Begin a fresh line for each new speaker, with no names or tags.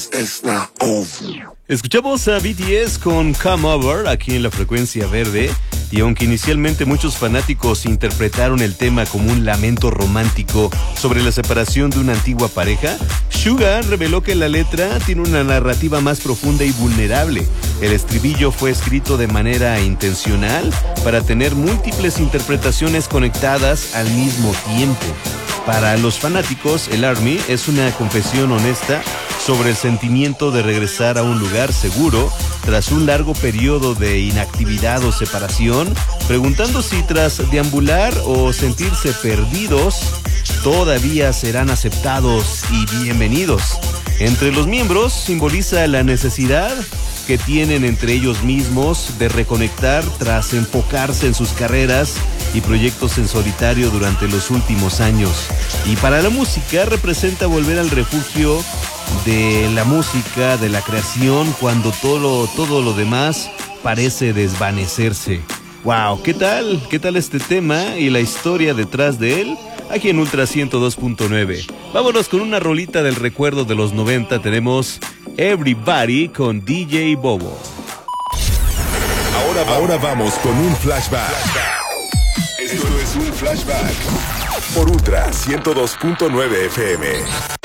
Escuchamos a BTS con Come Over aquí en la frecuencia verde, y aunque inicialmente muchos fanáticos interpretaron el tema como un lamento romántico sobre la separación de una antigua pareja, Suga reveló que la letra tiene una narrativa más profunda y vulnerable. El estribillo fue escrito de manera intencional para tener múltiples interpretaciones conectadas al mismo tiempo. Para los fanáticos, el ARMY es una confesión honesta sobre el sentimiento de regresar a un lugar seguro tras un largo periodo de inactividad o separación, preguntando si tras deambular o sentirse perdidos, todavía serán aceptados y bienvenidos. Entre los miembros simboliza la necesidad que tienen entre ellos mismos de reconectar tras enfocarse en sus carreras y proyectos en solitario durante los últimos años. Y para la música representa volver al refugio de la música, de la creación, cuando todo lo demás parece desvanecerse. Wow, ¿qué tal? ¿Qué tal este tema y la historia detrás de él? Aquí en Ultra 102.9. Vámonos con una rolita del recuerdo de los 90. Tenemos Everybody con DJ Bobo.
Ahora vamos con un flashback. Esto es un flashback por Ultra 102.9 FM.